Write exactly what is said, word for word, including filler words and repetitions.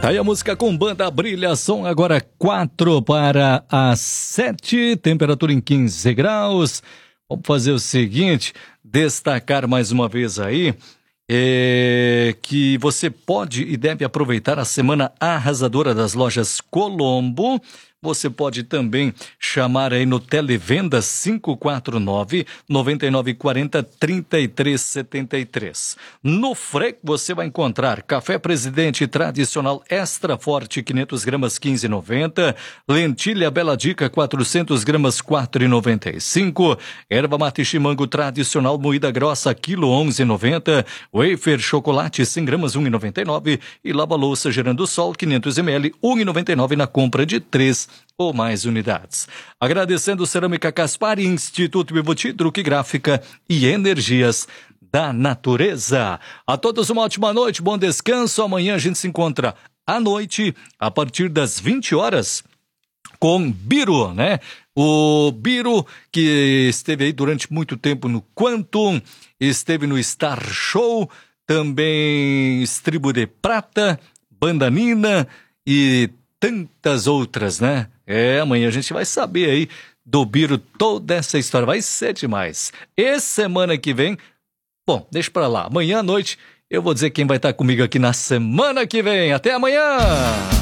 Tá aí a música com banda Brilha Som, agora quatro para as sete, temperatura em quinze graus. Vamos fazer o seguinte, destacar mais uma vez aí, é, que você pode e deve aproveitar a semana arrasadora das lojas Colombo. Você pode também chamar aí no Televenda cinco quatro nove, nove nove quatro zero, três três sete três. No Frec você vai encontrar café Presidente tradicional extra forte quinhentas gramas quinze reais e noventa centavos, lentilha Bela Dica quatrocentas gramas quatro reais e noventa e cinco centavos, erva mate chimango tradicional moída grossa quilo onze reais e noventa centavos, wafer chocolate cem gramas um real e noventa e nove centavos e lava louça Gerando Sol quinhentos mililitros um real e noventa e nove centavos na compra de três ou mais unidades. Agradecendo Cerâmica Caspari, Instituto Vivoti, Truque Gráfica e Energias da Natureza. A todos uma ótima noite, bom descanso. Amanhã a gente se encontra à noite, a partir das vinte horas, com Biro, né? O Biro, que esteve aí durante muito tempo no Quantum, esteve no Star Show, também Estribo de Prata, Bandanina e tantas outras, né? É, amanhã a gente vai saber aí do Biro toda essa história. Vai ser demais. E semana que vem, bom, deixa pra lá. Amanhã à noite eu vou dizer quem vai estar comigo aqui na semana que vem. Até amanhã!